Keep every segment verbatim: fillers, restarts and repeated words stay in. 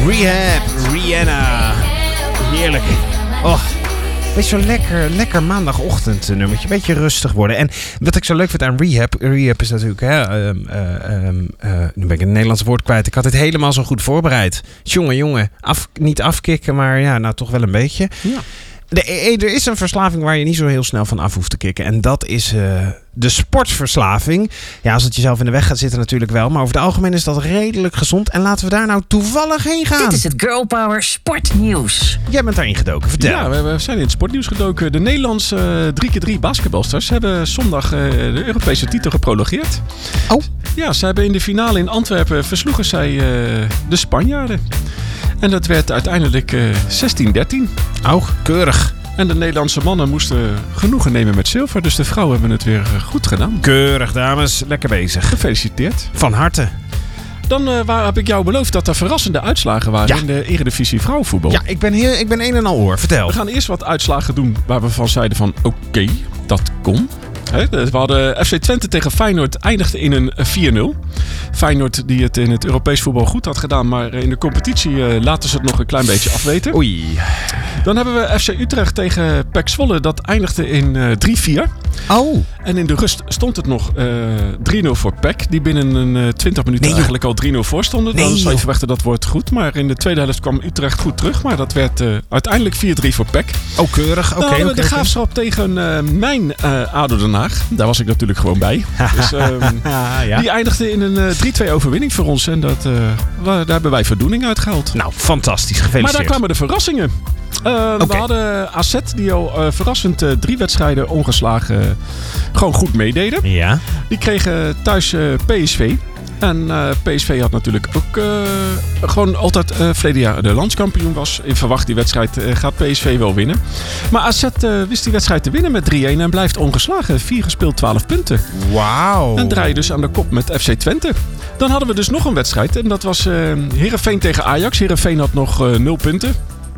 Rehab, Rihanna. Heerlijk. Oh, weet je, zo lekker, lekker maandagochtend nummertje. Beetje rustig worden. En wat ik zo leuk vind aan Rehab. Rehab is natuurlijk, hè, um, uh, um, uh, nu ben ik een Nederlands woord kwijt. Ik had het helemaal zo goed voorbereid. Jongen, jongen. Af, niet afkicken, maar ja, nou toch wel een beetje. Ja. De, er is een verslaving waar je niet zo heel snel van af hoeft te kicken. En dat is uh, de sportverslaving. Ja, als het jezelf in de weg gaat zitten natuurlijk wel. Maar over het algemeen is dat redelijk gezond. En laten we daar nou toevallig heen gaan. Dit is het Girl Power Sportnieuws. Jij bent daarin gedoken, vertel. Ja, we, we zijn in het sportnieuws gedoken. De Nederlandse uh, drie keer drie basketbalsters hebben zondag uh, de Europese titel geprologeerd. Oh. Ja, ze hebben in de finale in Antwerpen versloegen zij uh, de Spanjaarden. En dat werd uiteindelijk uh, zestien dertien. Oh, keurig. En de Nederlandse mannen moesten genoegen nemen met zilver. Dus de vrouwen hebben het weer goed gedaan. Keurig, dames. Lekker bezig. Gefeliciteerd. Van harte. Dan uh, waar heb ik jou beloofd dat er verrassende uitslagen waren ja. in de Eredivisie vrouwenvoetbal. Ja, ik ben, heel, ik ben een en al oor. Vertel. We gaan eerst wat uitslagen doen waar we van zeiden van oké, okay, dat kon. He, we hadden F C Twente tegen Feyenoord eindigde in een vier nul. Feyenoord die het in het Europees voetbal goed had gedaan, maar in de competitie uh, laten ze het nog een klein beetje afweten. Oei. Dan hebben we F C Utrecht tegen P E C Zwolle. Dat eindigde in uh, drie vier. Oh. En in de rust stond het nog uh, drie nul voor P E C. Die binnen een uh, twintig minuten nee, eigenlijk al drie nul voor stonden. Nee, dan zou je verwachten dat wordt goed. Maar in de tweede helft kwam Utrecht goed terug. Maar dat werd uh, uiteindelijk vier drie voor P E C. Oh, keurig. Oké. Dan okay, hadden we okay, de Graafschap okay. tegen uh, mijn uh, A D O Den Haag. Daar was ik natuurlijk gewoon bij. Dus, um, ja. Die eindigde in een uh, drie twee overwinning voor ons. En dat, uh, daar hebben wij voldoening uitgehaald. Nou, fantastisch. Gefeliciteerd. Maar daar kwamen de verrassingen. Uh, okay. We hadden A Z die al uh, verrassend uh, drie wedstrijden ongeslagen uh, gewoon goed meededen. Ja. Die kregen thuis uh, P S V. En uh, P S V had natuurlijk ook uh, gewoon altijd uh, verleden jaar de landskampioen was. In verwacht die wedstrijd uh, gaat P S V wel winnen. Maar A Z uh, wist die wedstrijd te winnen met drie een en blijft ongeslagen. vier gespeeld, twaalf punten. Wauw. En draai je dus aan de kop met F C Twente. Dan hadden we dus nog een wedstrijd. En dat was uh, Heerenveen tegen Ajax. Heerenveen had nog uh, nul punten.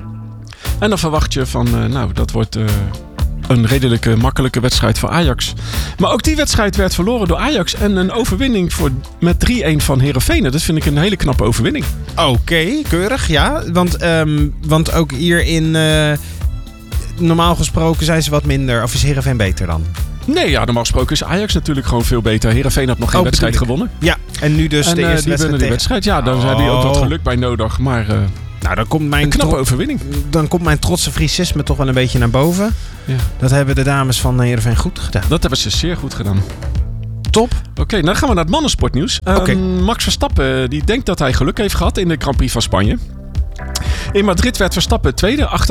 En dan verwacht je van, uh, nou, dat wordt uh, een redelijke makkelijke wedstrijd voor Ajax. Maar ook die wedstrijd werd verloren door Ajax. En een overwinning voor, met drie een van Heerenveen. Dat vind ik een hele knappe overwinning. Oké, okay, keurig, ja. Want, um, want ook hier in... Uh, normaal gesproken zijn ze wat minder. Of is Heerenveen beter dan? Nee, ja, normaal gesproken is Ajax natuurlijk gewoon veel beter. Heerenveen had nog geen oh, wedstrijd gewonnen. Ja, en nu dus en, de eerste uh, die wedstrijd. Die wedstrijd. Ja, dan oh. hebben die ook wat geluk bij nodig. Maar... Uh, Nou, dan komt mijn een knappe tro- overwinning. Dan komt mijn trotse Friesisme toch wel een beetje naar boven. Ja. Dat hebben de dames van Heerenveen goed gedaan. Dat hebben ze zeer goed gedaan. Top. Oké, okay, nou dan gaan we naar het mannensportnieuws. Um, okay. Max Verstappen die denkt dat hij geluk heeft gehad in de Grand Prix van Spanje. In Madrid werd Verstappen tweede achter